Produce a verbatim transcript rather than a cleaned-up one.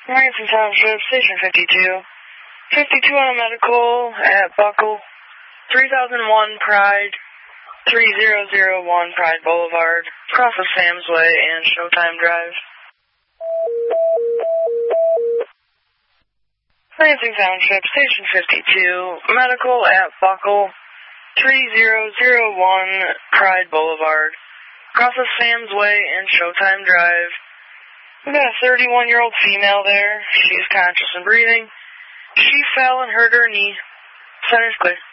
Lansing Township, Station fifty-two. fifty-two on a medical at Buckle. three thousand one Pride. three thousand one Pride Boulevard. Across of Sam's Way and Showtime Drive. Lansing Township, Station fifty-two. Medical at Buckle. three thousand one Pride Boulevard. Across of Sam's Way and Showtime Drive. We've got a thirty-one-year-old female there. She's conscious and breathing. She fell and hurt her knee. Center's clear.